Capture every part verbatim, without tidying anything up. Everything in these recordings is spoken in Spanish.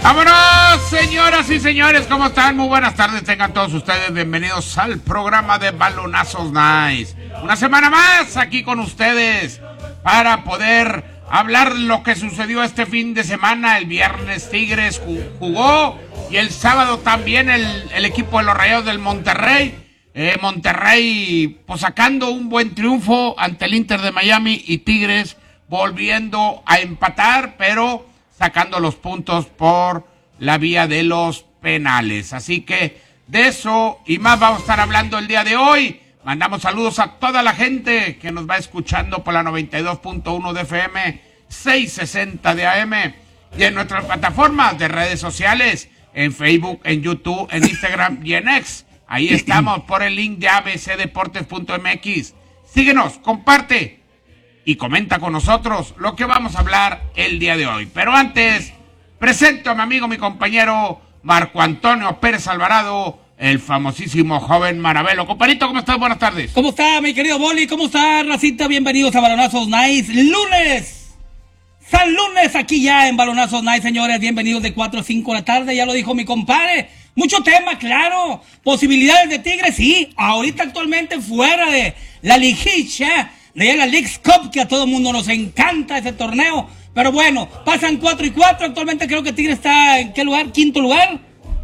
¡Vámonos, señoras y señores! ¿Cómo están? Muy buenas tardes, tengan todos ustedes bienvenidos al programa de Balonazos Nice. Una semana más aquí con ustedes para poder hablar lo que sucedió este fin de semana. El viernes Tigres jugó y el sábado también el, el equipo de los Rayados del Monterrey. Eh, Monterrey pues sacando un buen triunfo ante el Inter de Miami y Tigres volviendo a empatar, pero sacando los puntos por la vía de los penales. Así que de eso y más vamos a estar hablando el día de hoy. Mandamos saludos a toda la gente que nos va escuchando por la noventa y dos punto uno de F M, seiscientos sesenta de A M y en nuestras plataformas de redes sociales, en Facebook, en YouTube, en Instagram y en X. Ahí estamos por el link de a b c deportes punto m x. Síguenos, comparte y comenta con nosotros lo que vamos a hablar el día de hoy. Pero antes, presento a mi amigo, mi compañero Marco Antonio Pérez Alvarado, el famosísimo joven Marabelo. Comparito, ¿cómo estás? Buenas tardes. ¿Cómo está, mi querido Boli? ¿Cómo está, racita? Bienvenidos a Balonazos Nice. Lunes. San Lunes aquí ya en Balonazos Nice, señores. Bienvenidos de cuatro a cinco de la tarde. Ya lo dijo mi compadre. Mucho tema, claro. Posibilidades de Tigres, sí. Ahorita actualmente fuera de la liguilla, de la Leagues Cup, que a todo mundo nos encanta ese torneo. Pero bueno, pasan cuatro y cuatro. Actualmente creo que Tigres está en qué lugar, quinto lugar.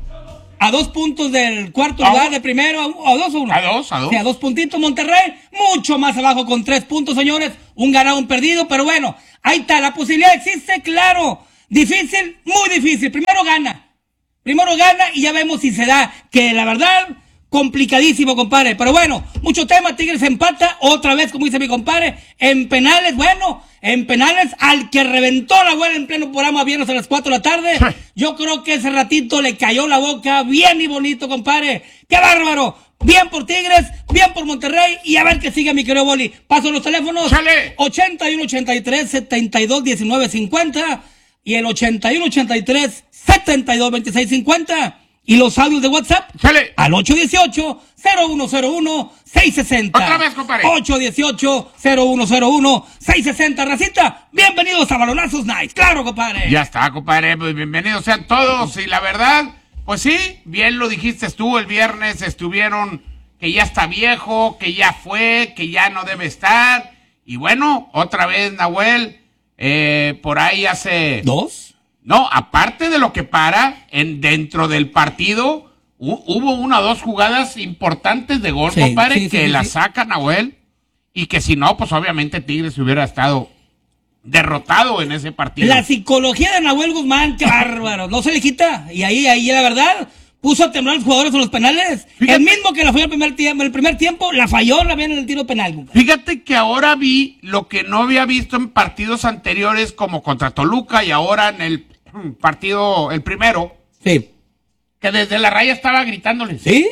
A dos puntos del cuarto ¿A lugar un? de primero. ¿A dos o uno? A dos, a dos. Sí, a dos puntitos. Monterrey, mucho más abajo con tres puntos, señores. Un ganado, un perdido. Pero bueno, ahí está. La posibilidad existe, claro. Difícil, muy difícil. Primero gana. Primero gana y ya vemos si se da. Que la verdad, complicadísimo, compadre. Pero bueno, mucho tema. Tigres empata otra vez, como dice mi compadre. En penales, bueno, en penales al que reventó la bola en pleno programa viernes a las cuatro de la tarde. Yo creo que ese ratito le cayó la boca bien y bonito, compadre. ¡Qué bárbaro! Bien por Tigres, bien por Monterrey. Y a ver qué sigue, mi querido Boli. Paso los teléfonos. ¡Chale! ochenta y uno, ochenta y tres, setenta y dos, diecinueve, cincuenta. Y el ochenta y uno, ochenta y tres, setenta y dos, veintiséis, cincuenta. Y los audios de WhatsApp. ¡Chale! Al ocho dieciocho, cero uno cero uno, seiscientos sesenta. Otra vez, compadre. ocho dieciocho, cero uno cero uno, seiscientos sesenta. Racita, bienvenidos a Balonazos Nice. Claro, compadre. Ya está, compadre. Pues bienvenidos sean todos. Y la verdad, pues sí, bien lo dijiste tú, el viernes estuvieron que ya está viejo, que ya fue, que ya no debe estar. Y bueno, otra vez, Nahuel, eh, por ahí hace... ¿Dos? No, aparte de lo que para, en dentro del partido, hu- hubo una o dos jugadas importantes de gol, Sí, compadre, sí, sí, que sí, la sí. saca Nahuel, y que si no, pues obviamente Tigres hubiera estado derrotado en ese partido. La psicología de Nahuel Guzmán, qué bárbaro. No se le quita. Y ahí, ahí, la verdad, puso a temblar a los jugadores en los penales. Fíjate. El mismo que la falló el primer tiempo, el primer tiempo, la falló la en el tiro penal, compadre. Fíjate que ahora vi lo que no había visto en partidos anteriores, como contra Toluca y ahora en el mm, partido, el primero, Sí. que desde la raya estaba gritándoles. ¿Sí?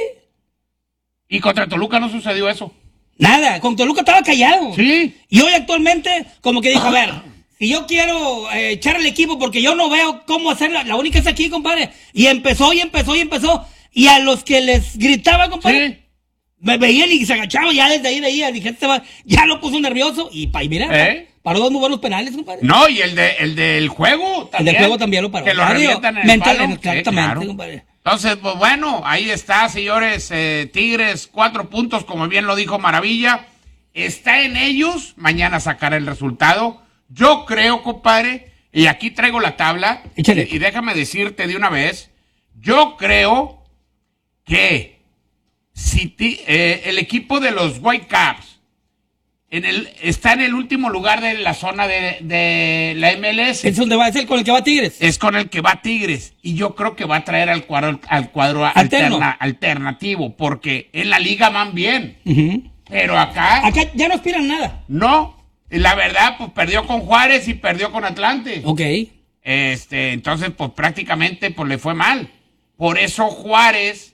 Y contra Toluca no sucedió eso. Nada, con Toluca estaba callado. Sí. Y hoy actualmente, como que dijo, a ver, si yo quiero eh, echar el equipo porque yo no veo cómo hacerla, la única es aquí, compadre. Y empezó, y empezó, y empezó. Y a los que les gritaba, compadre, Sí. me veían y se agachaban, ya desde ahí veía, dije, este va, ya lo puso nervioso. Y, pa, y mira, ¿Eh? paró dos muy buenos penales, compadre. No, y el de el del juego El también. del juego también lo paró. Que lo Claro, revientan en el mental- palo. exactamente, Sí, claro. compadre. Entonces, pues bueno, ahí está, señores, eh, Tigres, cuatro puntos, como bien lo dijo Maravilla. Está en ellos mañana sacar el resultado. Yo creo, compadre, y aquí traigo la tabla, Échale. y, y déjame decirte de una vez, yo creo que si ti- eh, el equipo de los Whitecaps en el, está en el último lugar de la zona de, de la M L S. Es donde va, es el con el que va Tigres. Es con el que va Tigres. Y yo creo que va a traer al cuadro, al cuadro Alterno. alterna- alternativo. Porque en la liga van bien. Ujú. Pero acá, Acá ya no aspiran nada. no. Y la verdad, pues perdió con Juárez y perdió con Atlante. Ok. Este, entonces, pues prácticamente pues le fue mal. Por eso Juárez,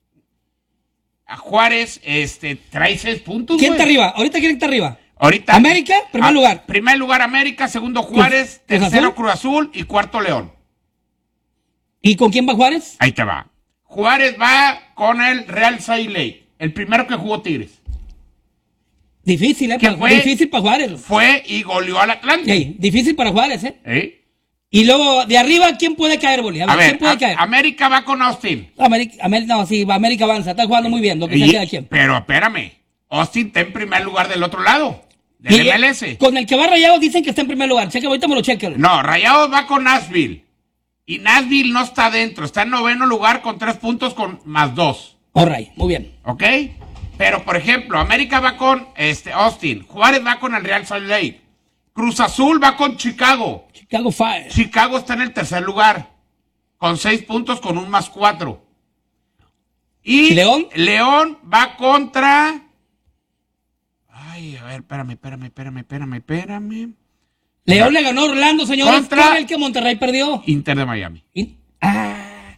a Juárez, este, trae seis puntos. ¿Quién güey. está arriba? Ahorita, ¿quién está arriba? Ahorita. América, primer Ah, lugar. Primer lugar América, segundo Juárez, Cruz- Cruz tercero Azul. Cruz Azul y cuarto León. ¿Y con quién va Juárez? Ahí te va. Juárez va con el Real Salt Lake, el primero que jugó Tigres. Difícil, ¿eh? ¿Qué Pa- fue? Difícil para Juárez. Fue y goleó al Atlante. Ey, difícil para Juárez, ¿eh? ¿Eh? Y luego, de arriba, ¿quién puede caer, Boli? A ver, A ver, ¿quién puede a- caer? América va con Austin. América, América, no, sí, América avanza, está jugando muy bien, lo que Y- se queda quién. pero espérame, Austin está en primer lugar del otro lado, del Y, M L S. Con el que va Rayados dicen que está en primer lugar. Cheque, ahorita me lo cheque. No, Rayados va con Nashville. Y Nashville no está dentro, está en noveno lugar con tres puntos con más dos. All right, muy bien. ¿Ok? Pero, por ejemplo, América va con este, Austin, Juárez va con el Real Salt Lake, Cruz Azul va con Chicago. Chicago Fire. Chicago está en el tercer lugar, con seis puntos con un más cuatro. Y ¿Y León? León va contra... Ay, a ver, espérame, espérame, espérame, espérame, espérame. León le ganó a Orlando, señores, Contra- con el que Monterrey perdió. Inter de Miami. Y- ah.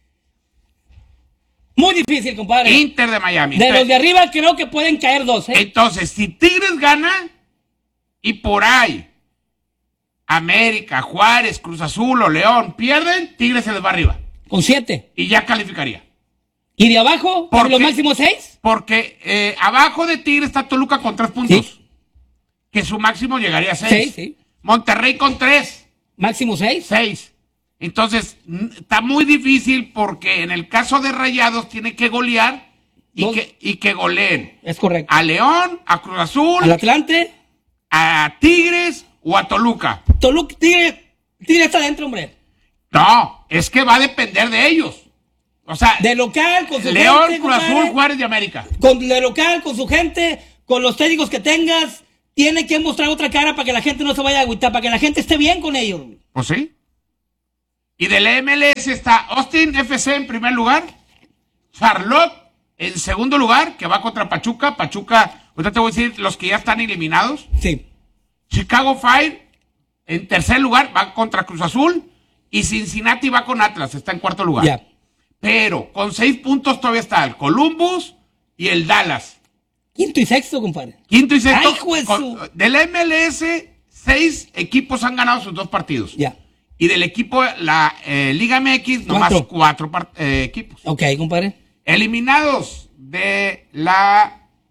Muy difícil, compadre. Inter de Miami. De Entonces- los de arriba creo que pueden caer dos, ¿eh? Entonces, si Tigres gana y por ahí América, Juárez, Cruz Azul o León pierden, Tigres se les va arriba Con siete. y ya calificaría. ¿Y de abajo? ¿Por ¿Por los qué? máximos seis? Porque eh, abajo de Tigres está Toluca con tres puntos, Sí. que su máximo llegaría a seis. Seis, sí. Monterrey con tres, ¿Máximo seis? seis. Entonces, n- está muy difícil porque en el caso de Rayados tiene que golear y, Dos. que, y que goleen Es correcto. a León, a Cruz Azul, Al Atlante, a Tigres o a Toluca. Toluca, Tigre, Tigre está adentro, hombre. No, es que va a depender de ellos. O sea, De local, con su León, gente, Cruz compadre. Azul, Juárez de América. Con, de local, con su gente, con los técnicos que tengas, tiene que mostrar otra cara para que la gente no se vaya a agüitar, para que la gente esté bien con ellos. Pues sí. Y del M L S está Austin F C en primer lugar, Charlotte en segundo lugar, que va contra Pachuca. Pachuca, ahorita te voy a decir los que ya están eliminados. Sí. Chicago Fire en tercer lugar, va contra Cruz Azul. Y Cincinnati va con Atlas, está en cuarto lugar. Ya. Pero con seis puntos todavía está el Columbus y el Dallas. Quinto y sexto, compadre. Quinto y sexto. ¡Ay, hijo de con- su- del M L S, seis equipos han ganado sus dos partidos. Ya. Y del equipo, la eh, Liga M X, nomás Cuatro. cuatro par- eh, equipos. Ok, compadre. Eliminados de la